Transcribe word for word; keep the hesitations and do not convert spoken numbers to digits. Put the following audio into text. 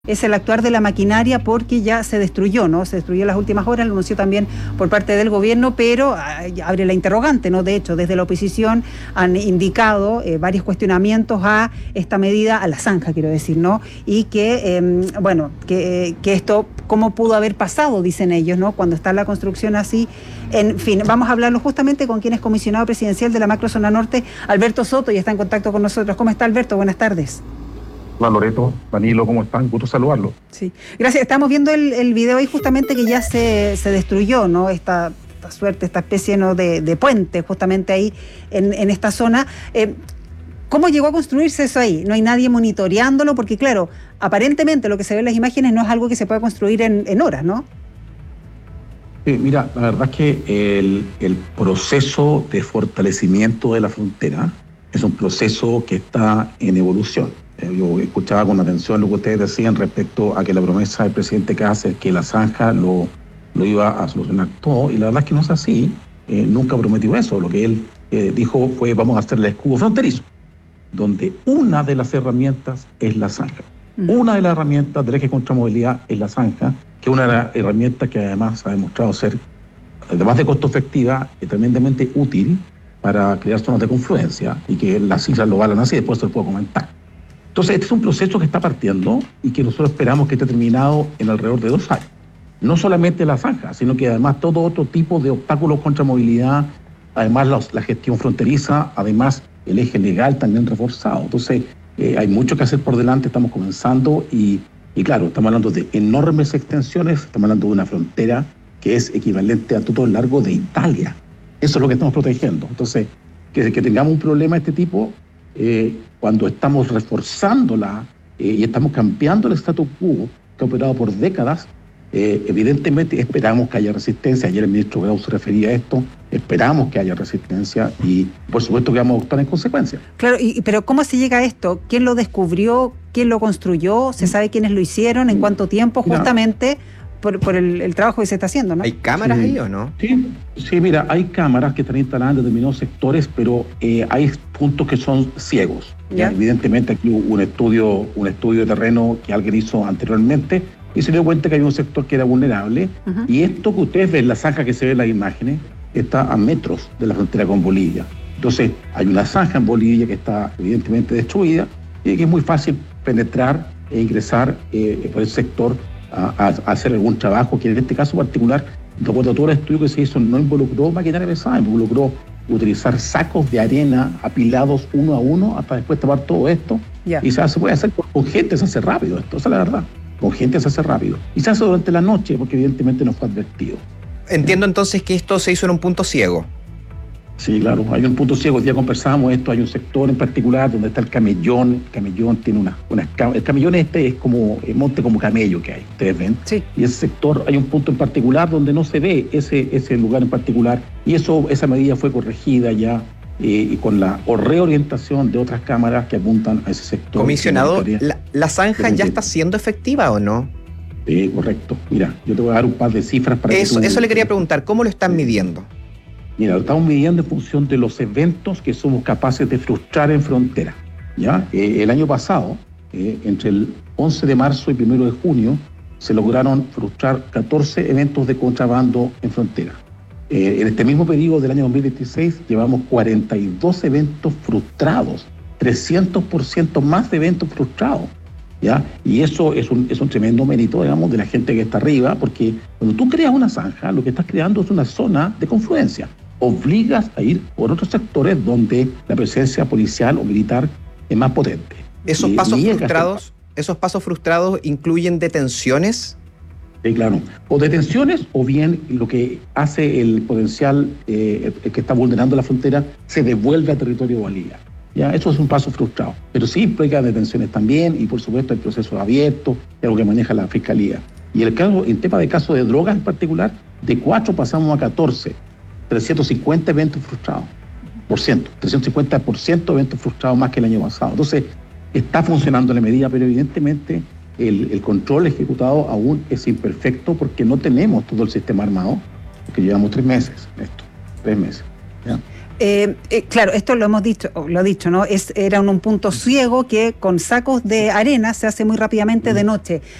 Es el actuar de la maquinaria porque ya se destruyó, ¿no? Se destruyó en las últimas horas, lo anunció también por parte del gobierno, pero ay, abre la interrogante, ¿no? De hecho, desde la oposición han indicado eh, varios cuestionamientos a esta medida, a la zanja, quiero decir, ¿no? Y que, eh, bueno, que, que esto, ¿cómo pudo haber pasado? Dicen ellos, ¿no? Cuando está la construcción así. En fin, vamos a hablarlo justamente con quien es comisionado presidencial de la Macrozona Norte, Alberto Soto, y está en contacto con nosotros. ¿Cómo está, Alberto? Buenas tardes. Hola Loreto, Danilo, ¿cómo están? Gusto saludarlo. Sí, gracias. Estamos viendo el, el video ahí justamente que ya se, se destruyó, ¿no? Esta, esta suerte, esta especie, ¿no? de, de puente justamente ahí en, en esta zona. Eh, ¿Cómo llegó a construirse eso ahí? No hay nadie monitoreándolo porque, claro, aparentemente lo que se ve en las imágenes no es algo que se pueda construir en, en horas, ¿no? Sí, mira, la verdad es que el, el proceso de fortalecimiento de la frontera es un proceso que está en evolución. Yo escuchaba con atención lo que ustedes decían respecto a que la promesa del presidente Cáceres que la zanja lo, lo iba a solucionar todo, y la verdad es que no es así. Eh, nunca prometió eso. Lo que él eh, dijo fue: vamos a hacer el escudo fronterizo, donde una de las herramientas es la zanja. Mm. Una de las herramientas del eje contra movilidad es la zanja, que es una herramienta que además ha demostrado ser, además de costo efectiva, y tremendamente útil para crear zonas de confluencia, y que las cifras lo valen así, después se lo puedo comentar. Entonces, este es un proceso que está partiendo y que nosotros esperamos que esté terminado en alrededor de dos años. No solamente la zanja, sino que además todo otro tipo de obstáculos contra movilidad, además la, la gestión fronteriza, además el eje legal también reforzado. Entonces, eh, hay mucho que hacer por delante, estamos comenzando y, y claro, estamos hablando de enormes extensiones, estamos hablando de una frontera que es equivalente a todo el largo de Italia. Eso es lo que estamos protegiendo. Entonces, que, que tengamos un problema de este tipo, Eh, cuando estamos reforzándola eh, y estamos cambiando el status quo que ha operado por décadas, eh, evidentemente esperamos que haya resistencia. Ayer el ministro Grau se refería a esto, esperamos que haya resistencia y por supuesto que vamos a actuar en consecuencia. Claro, y, pero ¿cómo se llega a esto? ¿Quién lo descubrió? ¿Quién lo construyó? ¿Se sabe quiénes lo hicieron? ¿En cuánto tiempo? Justamente por, por el, el trabajo que se está haciendo, ¿no? ¿Hay cámaras sí. ahí o no? Sí, sí, mira, hay cámaras que están instaladas en determinados sectores, pero eh, hay puntos que son ciegos. ¿Ya? Evidentemente aquí hubo un estudio, un estudio de terreno que alguien hizo anteriormente y se dio cuenta que hay un sector que era vulnerable. Uh-huh. Y esto que ustedes ven, la zanja que se ve en las imágenes, está a metros de la frontera con Bolivia. Entonces hay una zanja en Bolivia que está evidentemente destruida y que es muy fácil penetrar e ingresar eh, por el sector a, a, a hacer algún trabajo que en este caso particular, de acuerdo a todo el estudio que se hizo, no involucró maquinaria pesada, involucró utilizar sacos de arena apilados uno a uno hasta después tapar todo esto. Yeah. Y se, hace, se puede hacer con, con gente, se hace rápido esto, esa es la verdad. Con gente se hace rápido. Y se hace durante la noche porque evidentemente no fue advertido. Entiendo entonces que esto se hizo en un punto ciego. Sí, claro, hay un punto ciego, ya conversamos esto, hay un sector en particular donde está el camellón, el camellón tiene una, una el camellón este es como, el monte como camello que hay, ustedes ven, sí. Y ese sector, hay un punto en particular donde no se ve ese, ese lugar en particular, y eso, esa medida fue corregida ya eh, con la reorientación de otras cámaras que apuntan a ese sector. Comisionado, ¿la, la zanja ya está siendo efectiva o no? Sí, correcto, mira, yo te voy a dar un par de cifras para eso, que tú... Eso le quería preguntar, ¿cómo lo están midiendo? Mira, lo estamos midiendo en función de los eventos que somos capaces de frustrar en frontera. ¿Ya? Eh, el año pasado, eh, entre el once de marzo y primero de junio, se lograron frustrar catorce eventos de contrabando en frontera. Eh, en este mismo periodo del año dos mil veintiséis llevamos cuarenta y dos eventos frustrados, trescientos por ciento más de eventos frustrados. ¿Ya? Y eso es un, es un tremendo mérito, digamos, de la gente que está arriba, porque cuando tú creas una zanja, lo que estás creando es una zona de confluencia. Obligas a ir por otros sectores donde la presencia policial o militar es más potente. ¿Esos pasos frustrados, esos pasos frustrados incluyen detenciones? Sí, claro. O detenciones, o bien lo que hace el potencial eh, el que está vulnerando la frontera se devuelve a territorio de Bolivia. Ya, eso es un paso frustrado. Pero sí implica detenciones también, y por supuesto el proceso abierto, es algo que maneja la Fiscalía. Y el caso, en tema de casos de drogas en particular, de cuatro pasamos a catorce. trescientos cincuenta eventos frustrados, por ciento, trescientos cincuenta por ciento eventos frustrados más que el año pasado. Entonces, está funcionando la medida, pero evidentemente el, el control ejecutado aún es imperfecto porque no tenemos todo el sistema armado, porque llevamos tres meses, esto, tres meses. ¿Ya? Eh, eh, claro, esto lo hemos dicho, lo he dicho, ¿no? Es, era un, un punto ciego que con sacos de arena se hace muy rápidamente de noche.